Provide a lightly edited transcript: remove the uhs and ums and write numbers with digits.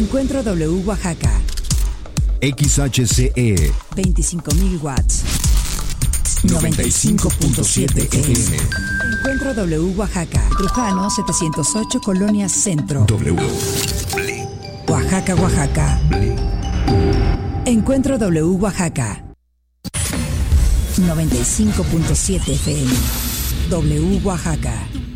Encuentro W Oaxaca. XHCE 25.000 watts. 95.7 FM. Encuentro W Oaxaca. Trujano 708, Colonia Centro. W. Oaxaca, Oaxaca. Encuentro W Oaxaca. 95.7 FM. W Oaxaca.